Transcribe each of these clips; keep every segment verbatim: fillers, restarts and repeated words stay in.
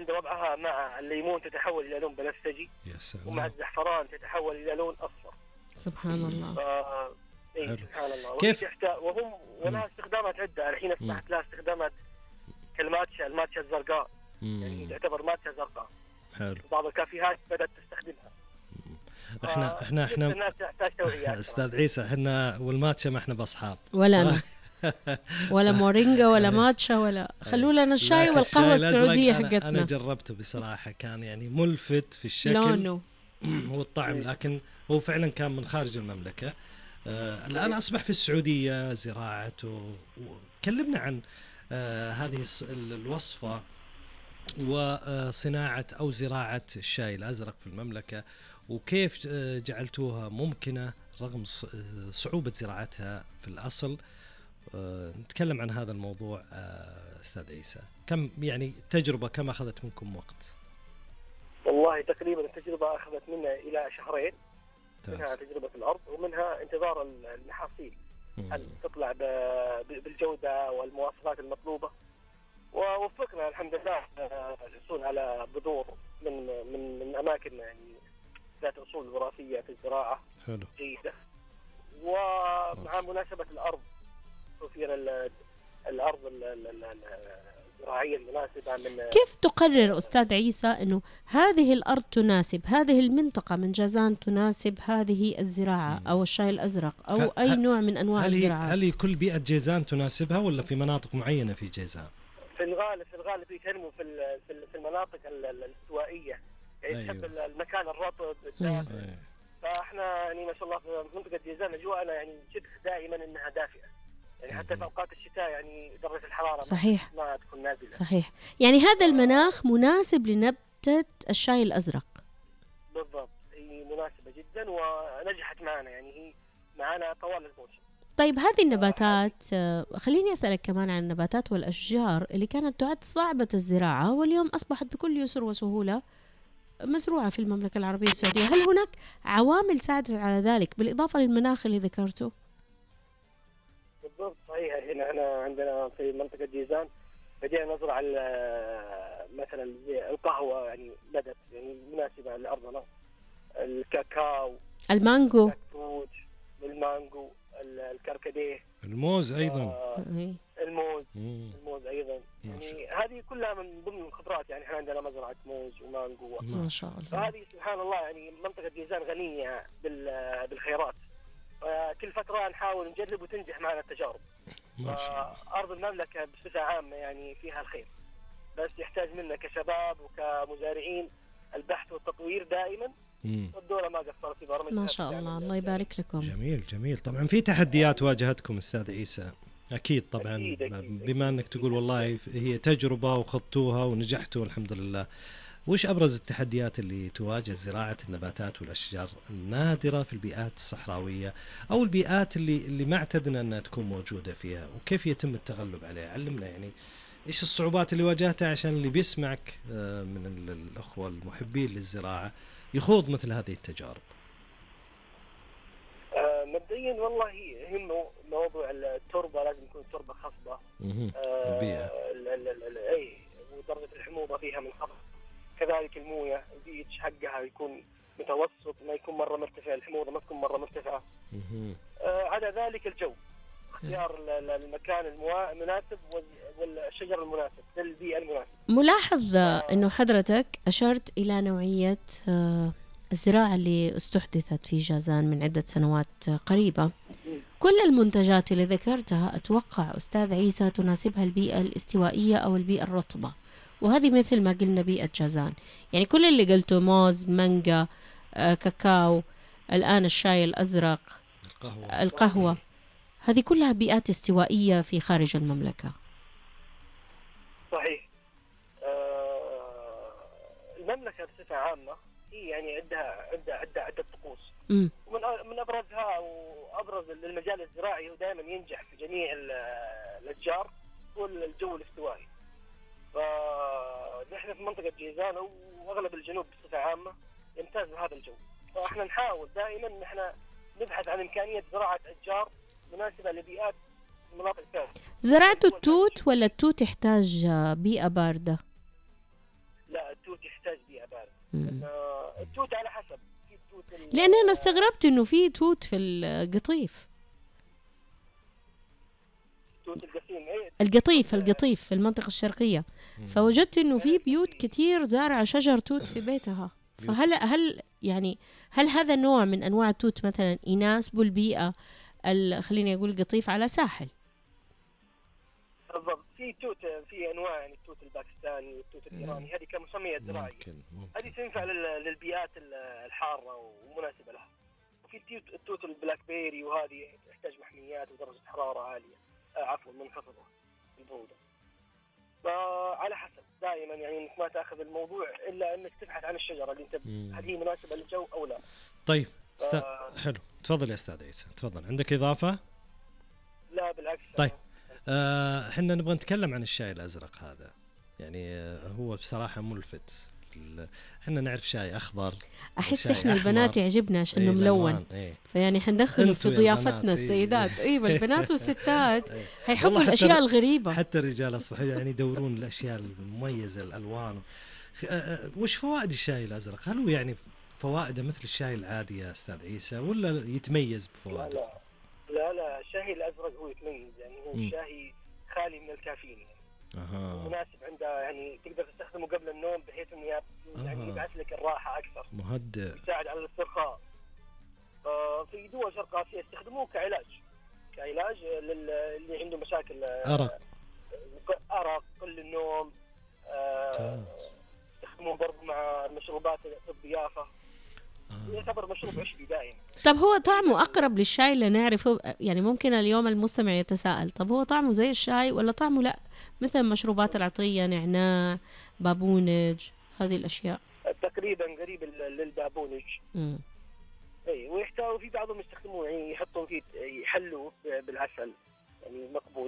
عند وضعها مع الليمون تتحول إلى لون بنفسجي، ومع الزعفران تتحول إلى لون أصفر. سبحان الله. إيه سبحان الله. كيف وهم ولها استخدامات عدة. الحين أصبحت لها استخدامات كالماتشا، الماتشا الزرقاء، يعني تعتبر ماتشا زرقاء. حلو. بعض الكافيهات بدأت تستخدمها. احنا احنا احنا استاذ عيسى، احنا والماتشا ما احنا باصحاب ولا أنا ولا مورينجا ولا ماتشا ولا خلوا لنا الشاي والقهوة السعودية حقتنا. أنا جربته بصراحة، كان يعني ملفت في الشكل لونه والطعم، لكن هو فعلا كان من خارج المملكة. آه الآن أصبح في السعودية زراعته. وكلمنا عن آه هذه الوصفة وصناعة أو زراعة الشاي الأزرق في المملكة، وكيف جعلتوها ممكنة رغم صعوبة زراعتها في الأصل. نتكلم عن هذا الموضوع أستاذ عيسى. كم يعني تجربة كم أخذت منكم وقت؟ والله تقريبا التجربة أخذت منا إلى شهرين. تاز. منها تجربة الأرض ومنها انتظار المحاصيل هل تطلع بالجودة والمواصفات المطلوبة. ووفقنا الحمد لله الحصول على بذور من من من أماكن يعني ذات أصول وراثية في الزراعة. حلو. جيدة. ومع مناسبة الأرض توفير الأرض الزراعية المناسبة. من كيف تقرر أستاذ عيسى أنه هذه الأرض تناسب هذه المنطقة من جازان، تناسب هذه الزراعة أو الشاي الأزرق أو أي نوع من أنواع هل الزراعات؟ هل كل بيئة جازان تناسبها ولا في مناطق معينة في جازان؟ في الغالب في الغالب يتنمو في في المناطق الاستوائية، يعني تحب أيوه. المكان الرطب الدافئ. أيوه. فاحنا يعني ما شاء الله في منطقة جازان أجواءنا يعني شبه دائما إنها دافئة، يعني حتى في أوقات الشتاء يعني درجة الحرارة صحيح ما تكون نازلة. صحيح. يعني هذا المناخ مناسب لنبتة الشاي الأزرق. بالضبط، هي مناسبة جدا ونجحت معنا، يعني هي معنا طوال الموسم. طيب هذه النباتات، خليني أسألك كمان عن النباتات والأشجار اللي كانت تعد صعبة الزراعة واليوم أصبحت بكل يسر وسهولة مزروعة في المملكة العربية السعودية. هل هناك عوامل ساعدت على ذلك بالإضافة للمناخ اللي ذكرته؟ بالضبط صحيح. هنا احنا عندنا في منطقة جيزان بدينا نزرع مثلا القهوة، يعني بدت يعني مناسبة لأرضنا، الكاكاو، المانجو، المانجو، الكركديه، الموز أيضا. آه الموز مم. الموز أيضا. يعني هذه كلها من ضمن الخضروات. يعني احنا عندنا مزرعة موز ومانجو ما شاء الله. فهذه سبحان الله يعني منطقة جيزان غنية بالخيرات. كل فترة نحاول نجرب وتنجح معنا التجارب. أرض المملكة بصفة عامة يعني فيها الخير، بس يحتاج منا كشباب وكمزارعين البحث والتطوير دائما. والدولة ما قصرت في برامج. ما شاء الله، الله يبارك لكم. جميل جميل. طبعا في تحديات واجهتكم أستاذ عيسى أكيد طبعا. أكيد أكيد بما أنك تقول والله هي تجربة وخضتوها ونجحتوا الحمد لله. وش أبرز التحديات اللي تواجه زراعة النباتات والأشجار النادرة في البيئات الصحراوية أو البيئات اللي اللي ما اعتدنا أنها تكون موجودة فيها، وكيف يتم التغلب عليها؟ علمنا يعني إيش الصعوبات اللي واجهتها عشان اللي بيسمعك من الأخوة المحبين للزراعة يخوض مثل هذه التجارب. آه مبدئيا والله يهمه موضوع التربة، لازم يكون تربة خصبة. آه البيئة أي ودرجة الحموضة فيها منخفضة. كذلك الموية البي اتش حقها يكون متوسط، ما يكون مرة مرتفع، الحموضة ما تكون مرة مرتفعة. آه على ذلك الجو، اختيار المكان المناسب والشجر المناسب للبيئة المناسبة. ملاحظ آه أنه حضرتك أشرت إلى نوعية آه الزراعة اللي استحدثت في جازان من عدة سنوات قريبة. كل المنتجات اللي ذكرتها أتوقع أستاذ عيسى تناسبها البيئة الاستوائية أو البيئة الرطبة، وهذه مثل ما قلنا بيئة جازان. يعني كل اللي قلته موز، مانجا، آه، كاكاو، الآن الشاي الأزرق، القهوة, القهوة. هذه كلها بيئات استوائية في خارج المملكة. صحيح. آه المملكة بصفة عامة هي يعني عندها عندها عندها عدة طقوس، ومن من أبرزها وأبرز المجال الزراعي ودائما ينجح في جميع الأشجار هو الجو الاستوائي. فنحن في منطقة جيزان وأغلب الجنوب بصفة عامة يمتاز بهذا الجو، فإحنا نحاول دائما نحن نبحث عن إمكانية زراعة أشجار مناسبة لبيئات المناطق ثانية. زرعتوا التوت ولا التوت يحتاج بيئة باردة؟ لا يعني. التوت على حسب، في التوت لأن أنا استغربت إنه في توت في القطيف. توت القصيم إيه؟ القطيف القطيف في المنطقة الشرقية. فوجدت إنه في بيوت كتير زارعة شجر توت في بيتها. فهل هل يعني هل هذا نوع من أنواع التوت مثلا يناسب البيئة، خليني أقول قطيف على ساحل؟ بالضبط. في توت، في انواع يعني التوت الباكستاني والتوت الايراني، هذه كمسميات زراعيه، هذه تنفع للبيئات الحاره ومناسبه لها. وفي التوت التوت البلاك بيري، وهذه تحتاج محميات ودرجه حراره عاليه، آه عفوا منخفضه البروده. فعلى حسب دائما يعني انك ما تاخذ الموضوع الا انك تبحث عن الشجره اللي انت هل هي مناسبه للجو او لا. طيب است... ف... حلو، تفضل يا استاذ عيسى، تفضل. عندك اضافه؟ لا بالعكس. طيب احنا آه نبغى نتكلم عن الشاي الازرق هذا، يعني آه هو بصراحه ملفت. احنا نعرف شاي اخضر، احس احنا البنات يعجبنا عشان انه ايه ملون، ايه. فيعني حندخله في ضيافتنا السيدات. ايوه ايه البنات والستات ايه. هيحبوا الاشياء الغريبه. حتى الرجال اصبحوا يعني يدورون الاشياء المميزه، الالوان. وش فوائد الشاي الازرق؟ هل هو يعني فوائده مثل الشاي العادي يا استاذ عيسى، ولا يتميز بفوائده؟ لا لا لا الشاي الازرق هو يتميز، يعني هو م. شاي خالي من الكافيين، يعني أها. مناسب عنده، يعني تقدر تستخدمه قبل النوم بحيث انه يعني يبعث لك الراحه اكثر، مهدئ، يساعد على الاسترخاء. في دول شرق اسيا يستخدموه كعلاج كعلاج للي عنده مشاكل ارق ارق قل النوم. يستخدموه برضه مع المشروبات الضيافه، يعتبر مشروب عشبي دائما. طب هو طعمه أقرب للشاي اللي نعرفه؟ يعني ممكن اليوم المستمع يتساءل، طب هو طعمه زي الشاي ولا طعمه لا مثل المشروبات العطرية، نعناع، بابونج، هذه الأشياء؟ تقريبا قريب للبابونج. امم اي، ويحتاجوا في بعضهم يستخدموه يعني يحطون فيه يحلوا بالعسل، يعني مقبول.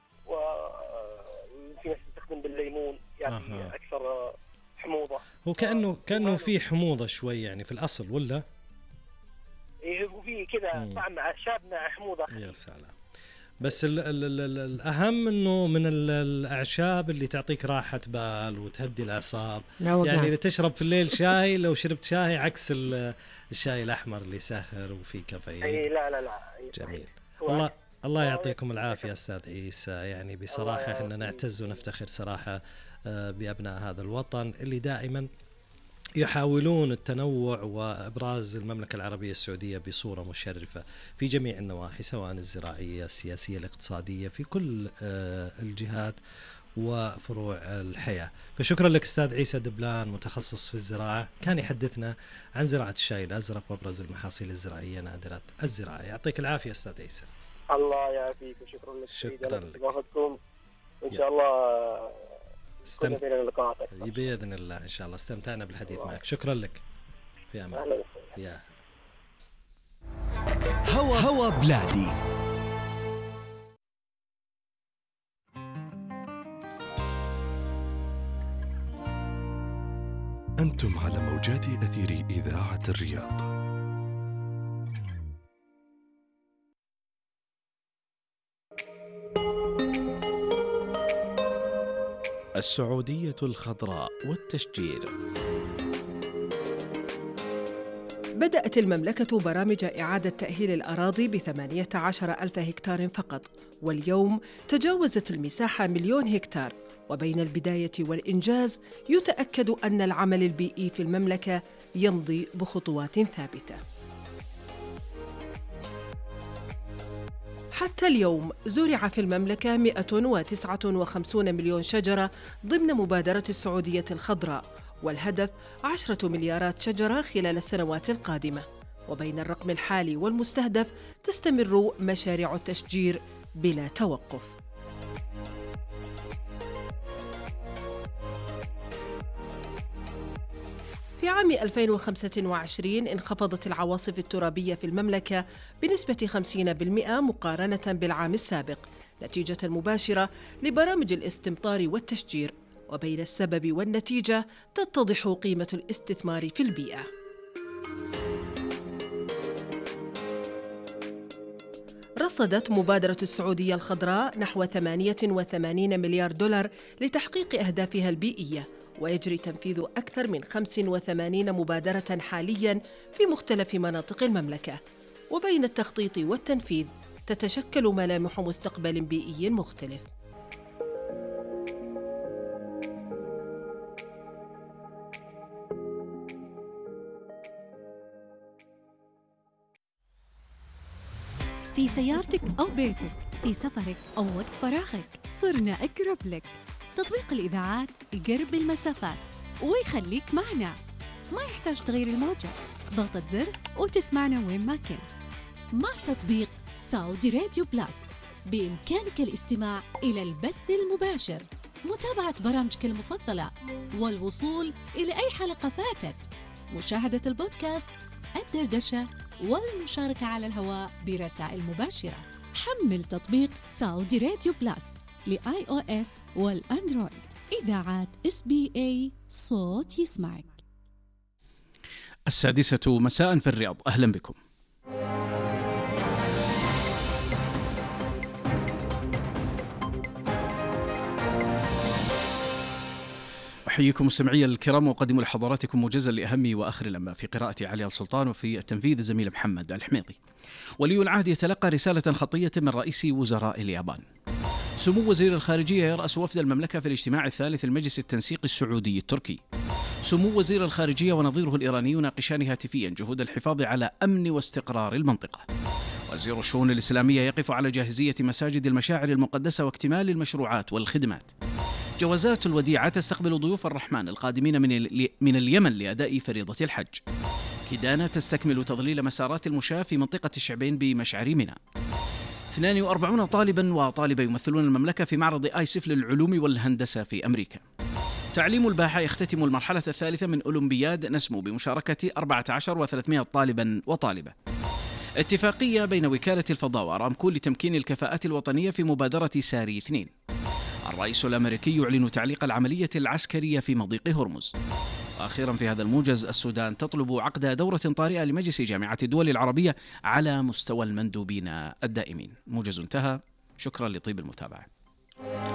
وفي ناس تستخدم بالليمون، يعني آه. أكثر حموضة. هو كأنه كأنه في حموضة شوي يعني في الأصل، ولا؟ إيه هو في كذا طعم شاب مع حموضة. يا سلام. بس ال ال ال الأهم إنه من الأعشاب اللي تعطيك راحة بال وتهدي الأعصاب. يعني اللي تشرب في الليل شاي، لو شربت شاي عكس الشاي الأحمر اللي يسهر وفيه كافيين. إيه لا لا لا. جميل. الله الله يعطيكم العافية أستاذ عيسى، يعني بصراحة إحنا نعتز ونفتخر صراحة بأبناء هذا الوطن اللي دائما يحاولون التنوع وإبراز المملكة العربية السعودية بصورة مشرفة في جميع النواحي، سواء الزراعية، السياسية، الاقتصادية، في كل الجهات وفروع الحياة. فشكرا لك أستاذ عيسى دبلان، متخصص في الزراعة، كان يحدثنا عن زراعة الشاي الأزرق وأبرز المحاصيل الزراعية نادرة الزراعة. يعطيك العافية أستاذ عيسى. الله يعافيك وشكرا لك. شكرا لك. وإن شاء الله استم... بإذن الله إن شاء الله. استمتعنا بالحديث الله. معك. شكرا لك. في أمان الله. يا هوا هوا بلادي. أنتم على موجات أثير إذاعة الرياض. السعودية الخضراء والتشجير. بدأت المملكة برامج إعادة تأهيل الأراضي بثمانية عشر ألف هكتار فقط، واليوم تجاوزت المساحة مليون هكتار. وبين البداية والإنجاز يتأكد أن العمل البيئي في المملكة يمضي بخطوات ثابتة. حتى اليوم زرع في المملكة مئة وتسعة وخمسين مليون شجرة ضمن مبادرة السعودية الخضراء، والهدف عشرة مليارات شجرة خلال السنوات القادمة. وبين الرقم الحالي والمستهدف تستمر مشاريع التشجير بلا توقف. في عام ألفين وخمسة وعشرين انخفضت العواصف الترابية في المملكة بنسبة خمسين بالمئة مقارنة بالعام السابق، نتيجة مباشرة لبرامج الاستمطار والتشجير. وبين السبب والنتيجة تتضح قيمة الاستثمار في البيئة. رصدت مبادرة السعودية الخضراء نحو ثمانية وثمانين مليار دولار لتحقيق أهدافها البيئية، ويجري تنفيذ أكثر من خمس وثمانين مبادرة حالياً في مختلف مناطق المملكة. وبين التخطيط والتنفيذ تتشكل ملامح مستقبل بيئي مختلف. في سيارتك أو بيتك، في سفرك أو وقت فراغك، صرنا أقرب لك. تطبيق الإذاعات يقرب المسافات ويخليك معنا، ما يحتاج تغير الموجة، ضغطة زر وتسمعنا وين ما كنت. مع تطبيق سعودي راديو بلس بإمكانك الاستماع إلى البث المباشر، متابعة برامجك المفضلة، والوصول إلى أي حلقة فاتت، مشاهدة البودكاست، الدردشة، والمشاركة على الهواء برسائل مباشرة. حمل تطبيق سعودي راديو بلس لآي أو إس والأندرويد. إذاعات إس بي إي، صوت يسمعك. السادسة مساء في الرياض، أهلا بكم. أحييكم مستمعي الكرام وأقدم لحضراتكم موجزا لأهم وآخر الأنباء، في قراءة علي السلطان وفي التنفيذ الزميل محمد الحميضي. ولي العهد يتلقى رسالة خطية من رئيس وزراء اليابان. سمو وزير الخارجية يرأس وفد المملكة في الاجتماع الثالث المجلس التنسيقي السعودي التركي. سمو وزير الخارجية ونظيره الإيراني يناقشان هاتفيا جهود الحفاظ على أمن واستقرار المنطقة. وزير الشؤون الإسلامية يقف على جاهزية مساجد المشاعر المقدسة واكتمال المشروعات والخدمات. جوازات الوديعة تستقبل ضيوف الرحمن القادمين من من اليمن لأداء فريضة الحج. كدانة تستكمل تظليل مسارات المشاة في منطقة الشعبين بمشعر منى. اثنين وأربعين طالبا وطالبة يمثلون المملكة في معرض آيسف للعلوم والهندسة في أمريكا. تعليم الباحة يختتم المرحلة الثالثة من أولمبياد نسمو بمشاركة أربعة عشر وثلاثمائة طالبا وطالبة. اتفاقية بين وكالة الفضاء وأرامكو لتمكين الكفاءات الوطنية في مبادرة ساري اثنين. الرئيس الأمريكي يعلن تعليق العملية العسكرية في مضيق هرمز. وأخيرا في هذا الموجز، السودان تطلب عقد دورة طارئة لمجلس جامعة الدول العربية على مستوى المندوبين الدائمين. موجز انتهى، شكرا لطيب المتابعة.